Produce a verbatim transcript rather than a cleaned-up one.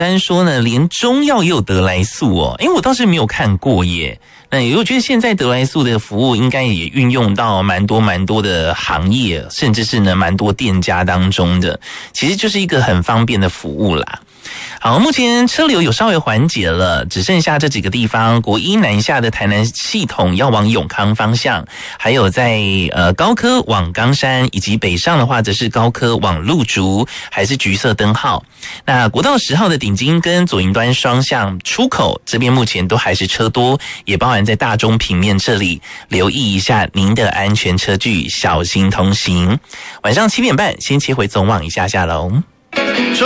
单说呢，连中药也有得来速哦，因为我倒是没有看过耶。那我觉得现在得来速的服务应该也运用到蛮多蛮多的行业，甚至是呢蛮多店家当中的，其实就是一个很方便的服务啦。好，目前车流有稍微缓解了，只剩下这几个地方，国一南下的台南系统要往永康方向，还有在呃高科往冈山，以及北上的话则是高科往鹿竹，还是橘色灯号。那国道十号的顶金跟左营端双向出口这边目前都还是车多，也包含在大中平面这里，留意一下您的安全车距，小心通行。晚上七点半先切回总网一下下喽。